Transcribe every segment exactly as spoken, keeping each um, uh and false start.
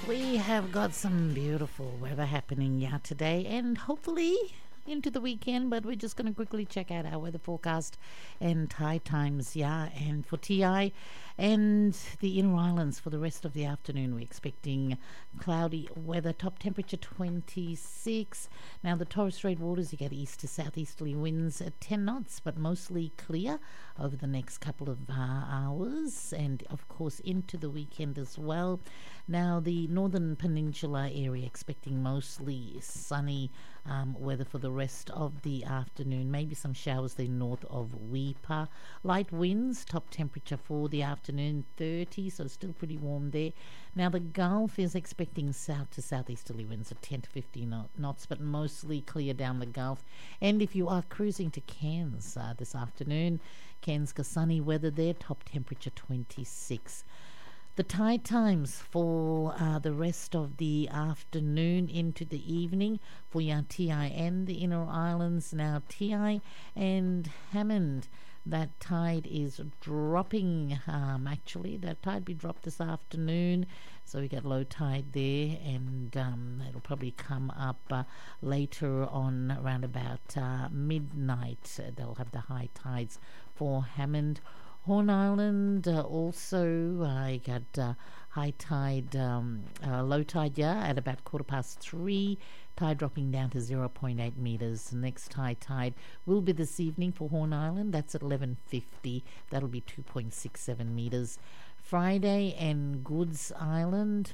We have got some beautiful weather happening yeah today, and hopefully into the weekend. But we're just going to quickly check out our weather forecast and tide times, yeah. And for T I and the Inner Islands for the rest of the afternoon, we're expecting cloudy weather. Top temperature twenty-six. Now the Torres Strait waters, you get east to southeasterly winds at ten knots, but mostly clear over the next couple of uh, hours, and of course into the weekend as well. Now the northern peninsula area expecting mostly sunny um, weather for the rest of the afternoon. Maybe some showers there north of Weipa. Light winds, top temperature for the afternoon thirty, so still pretty warm there. Now the Gulf is expecting south to southeasterly winds at ten to fifteen knots, but mostly clear down the Gulf. And if you are cruising to Cairns uh, this afternoon, Cairns got sunny weather there, top temperature twenty-six. The tide times for uh, the rest of the afternoon into the evening for your T I and the Inner Islands. Now T I and Hammond, that tide is dropping. Um, actually, that tide be dropped this afternoon, so we got low tide there, and um, it'll probably come up uh, later on around about uh, midnight. Uh, they'll have the high tides for Hammond. Horn Island uh, also, I uh, got uh, high tide, um, uh, low tide, yeah, at about quarter past three. Tide dropping down to zero point eight metres. The next high tide will be this evening for Horn Island. That's at eleven fifty. That'll be two point six seven metres. Friday and Goods Island,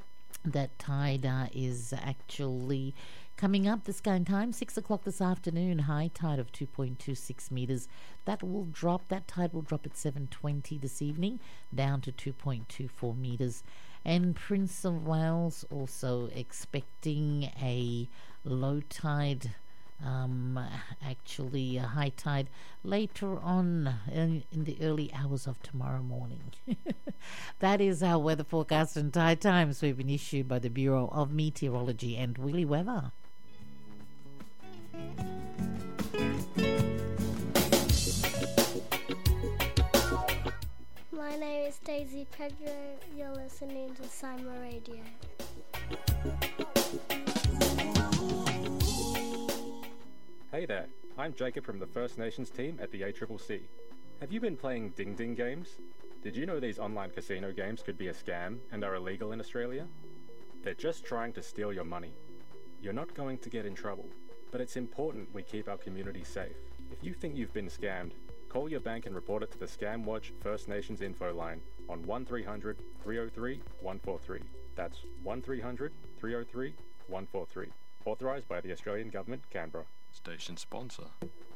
that tide uh, is actually coming up this kind of time, six o'clock this afternoon, high tide of two point two six metres. That will drop, that tide will drop at seven twenty this evening, down to two point two four metres. And Prince of Wales also expecting a low tide, um, actually a high tide later on in, in the early hours of tomorrow morning. That is our weather forecast and tide times we've been issued by the Bureau of Meteorology and Willy Weather. My name is Daisy Pedro. You're listening to Sima Radio. Hey there, I'm Jacob from the First Nations team at the A C C C. Have you been playing Ding Ding games? Did you know these online casino games could be a scam and are illegal in Australia? They're just trying to steal your money. You're not going to get in trouble, but it's important we keep our community safe. If you think you've been scammed, call your bank and report it to the Scam Watch First Nations info line on one three hundred, three oh three, one four three. That's one three hundred, three oh three, one four three. Authorised by the Australian Government, Canberra. Station sponsor.